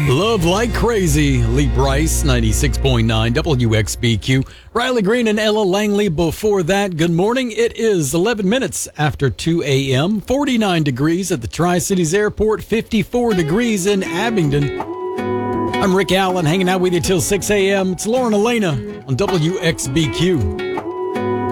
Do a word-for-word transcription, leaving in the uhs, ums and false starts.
Love Like Crazy, Lee Bryce, ninety-six point nine W X B Q. Riley Green and Ella Langley before that. Good morning. It is eleven minutes after two a.m., forty-nine degrees at the Tri-Cities Airport, fifty-four degrees in Abingdon. I'm Rick Allen, hanging out with you till six a.m. It's Lauren Elena on W X B Q.